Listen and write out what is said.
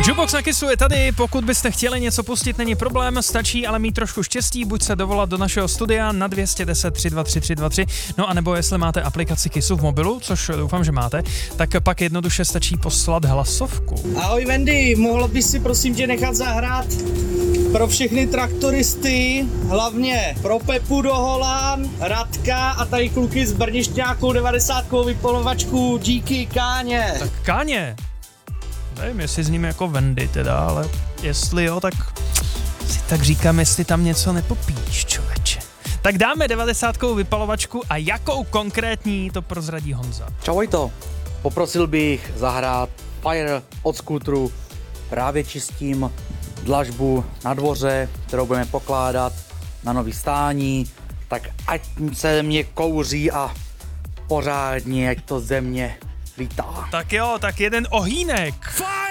Jukebox na Kissu je tady, pokud byste chtěli něco pustit, není problém, stačí ale mít trošku štěstí, buď se dovolat do našeho studia na 210 323 323, no a nebo jestli máte aplikaci Kissu v mobilu, což doufám, že máte, tak pak jednoduše stačí poslat hlasovku. Ahoj Wendy, mohla bys si prosím tě nechat zahrát pro všechny traktoristy, hlavně pro Pepu do Holán, Radka a tady kluky z Brnišťákou 90 vypalovačku, díky Káně. Tak Káně, nevím, jestli s ním jako Wendy teda, ale jestli jo, tak si tak říkám, jestli tam něco nepopíš, člověče. Tak dáme 90 vypalovačku a jakou konkrétní to prozradí Honza. Čavojto, poprosil bych zahrát Fire od Scootru, právě čistím dlažbu na dvoře, kterou budeme pokládat na nový stání, tak ať se mě kouří a pořádně, ať to ze mě lítá. Tak jo, tak jeden ohýnek. Fire!